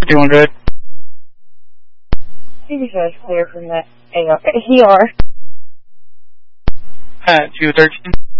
Doing good. TV show is clear from the ER. 213.